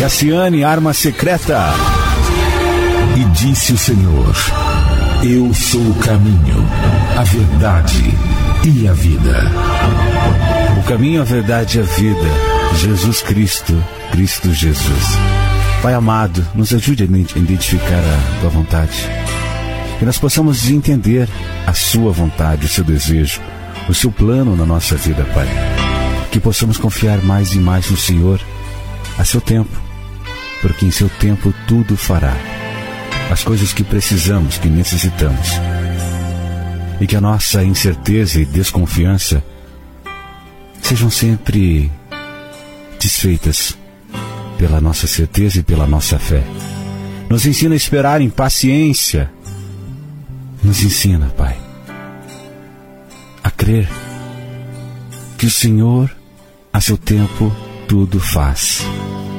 Cassiane, Arma Secreta. E disse o Senhor: eu sou o caminho, a verdade e a vida. O caminho, a verdade e a vida. Jesus Cristo, Cristo Jesus. Pai amado, nos ajude a identificar a Tua vontade. Que nós possamos entender a Sua vontade, o Seu desejo, o Seu plano na nossa vida, Pai. Que possamos confiar mais e mais no Senhor a Seu tempo, porque em Seu tempo tudo fará. As coisas que precisamos, que necessitamos. E que a nossa incerteza e desconfiança sejam sempre desfeitas pela nossa certeza e pela nossa fé. Nos ensina a esperar em paciência. Nos ensina, Pai, a crer que o Senhor, a seu tempo, tudo faz.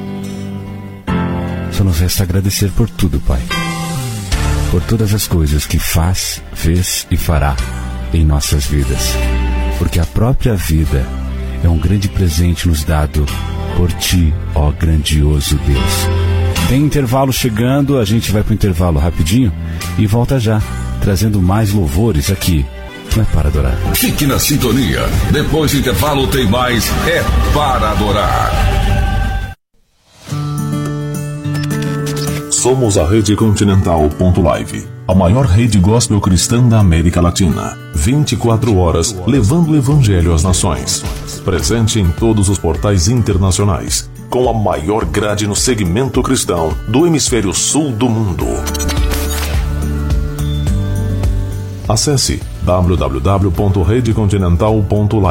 Só nos resta agradecer por tudo, Pai. Por todas as coisas que faz, fez e fará em nossas vidas. Porque a própria vida é um grande presente nos dado por Ti, ó grandioso Deus. Tem intervalo chegando, a gente vai para o intervalo rapidinho e volta já, trazendo mais louvores aqui. Não é para adorar. Fique na sintonia. Depois do intervalo tem mais É para Adorar. Somos a Rede Continental.live, a maior rede gospel cristã da América Latina. 24 horas levando o Evangelho às nações. Presente em todos os portais internacionais, com a maior grade no segmento cristão do hemisfério sul do mundo. Acesse www.redecontinental.live